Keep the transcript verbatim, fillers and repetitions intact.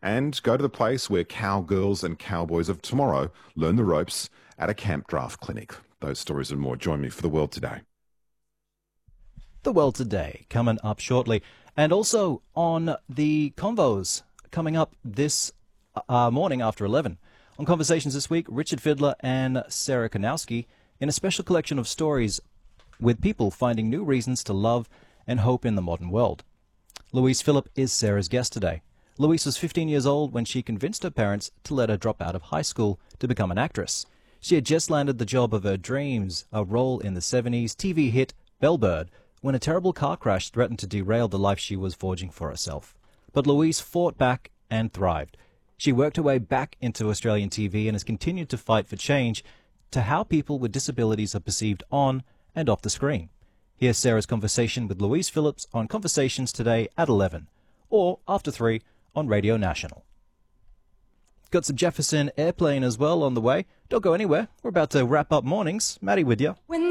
and go to the place where cowgirls and cowboys of tomorrow learn the ropes at a camp draft clinic. Those stories and more. Join me for The World Today. The World Today coming up shortly. And also on the Convos coming up this uh, morning after eleven. On Conversations this week, Richard Fidler and Sarah Kanowski in a special collection of stories with people finding new reasons to love and hope in the modern world. Louise Phillip is Sarah's guest today. Louise was fifteen years old when she convinced her parents to let her drop out of high school to become an actress. She had just landed the job of her dreams, a role in the seventies T V hit Bellbird, when a terrible car crash threatened to derail the life she was forging for herself. But Louise fought back and thrived. She worked her way back into Australian T V and has continued to fight for change to how people with disabilities are perceived on and off the screen. Here's Sarah's conversation with Louise Phillips on Conversations today at eleven, or after three on Radio National. Got some Jefferson Airplane as well on the way. Don't go anywhere. We're about to wrap up mornings. Maddie with you. When